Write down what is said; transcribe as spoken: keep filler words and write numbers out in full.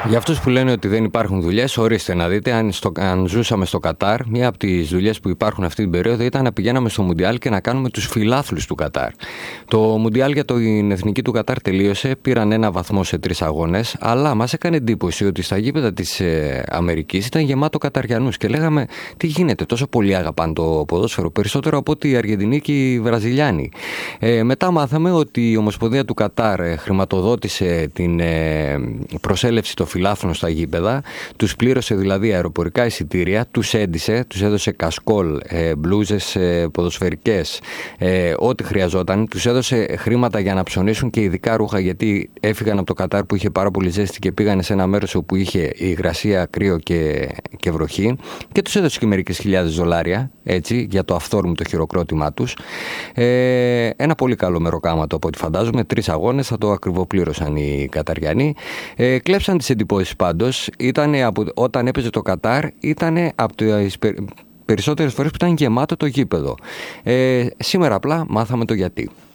Για αυτούς που λένε ότι δεν υπάρχουν δουλειές, ορίστε να δείτε, αν, στο, αν ζούσαμε στο Κατάρ, μία από τις δουλειές που υπάρχουν αυτή την περίοδο ήταν να πηγαίναμε στο Μουντιάλ και να κάνουμε τους φιλάθλους του Κατάρ. Το Μουντιάλ για την εθνική του Κατάρ τελείωσε, πήραν ένα βαθμό σε τρεις αγώνες, αλλά μας έκανε εντύπωση ότι στα γήπεδα της ε, Αμερικής ήταν γεμάτο Καταριανούς και λέγαμε τι γίνεται, τόσο πολύ αγαπάνε το ποδόσφαιρο, περισσότερο από ότι οι Αργεντινοί και οι Βραζιλιάνοι. Ε, μετά μάθαμε ότι η Ομοσπονδία του Κατάρ ε, χρηματοδότησε την ε, προσέλευση των φιλάθλων στα γήπεδα, τους πλήρωσε δηλαδή αεροπορικά εισιτήρια, τους έντυσε, τους έδωσε κασκόλ, ε, μπλούζες ε, ποδοσφαιρικές, ε, ό,τι χρειαζόταν, τους έδωσε χρήματα για να ψωνίσουν και ειδικά ρούχα, γιατί έφυγαν από το Κατάρ που είχε πάρα πολύ ζέστη και πήγανε σε ένα μέρος όπου είχε υγρασία, κρύο και, και βροχή, και τους έδωσε και μερικές χιλιάδες δολάρια, έτσι, για το αυθόρμητο χειροκρότημά τους. Ε, ένα πολύ καλό μεροκάματο από ό,τι φαντάζομαι, τρεις αγώνες, θα το ακριβοπλήρωσαν οι Καταριανοί. Ε, κλέψαν τις εντυπώσεις πάντως, ήτανε από, όταν έπαιζε το Κατάρ, ήταν από τις περισσότερες φορές που ήταν γεμάτο το γήπεδο. Ε, σήμερα απλά μάθαμε το γιατί.